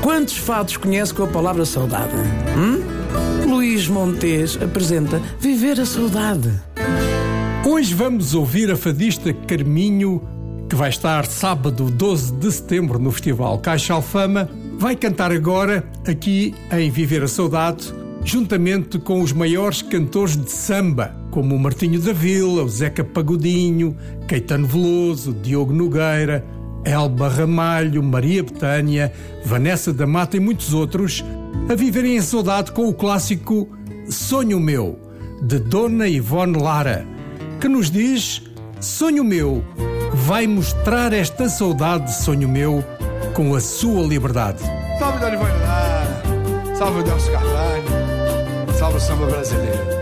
Quantos fados conhece com a palavra saudade? Luís Montes apresenta Viver a Saudade. Hoje vamos ouvir a fadista Carminho, que vai estar sábado 12 de setembro no Festival Caixa Alfama. Vai cantar agora, aqui em Viver a Saudade, juntamente com os maiores cantores de samba, como o Martinho da Vila, o Zeca Pagodinho, Caetano Veloso, Diogo Nogueira, Elba Ramalho, Maria Bethânia, Vanessa da Mata e muitos outros, a viverem em saudade com o clássico Sonho Meu, de Dona Ivone Lara, que nos diz: Sonho Meu, vai mostrar esta saudade, Sonho Meu, com a sua liberdade. Salve Dona Ivone Lara, salve o Delcio Carvalho, salve o samba brasileiro.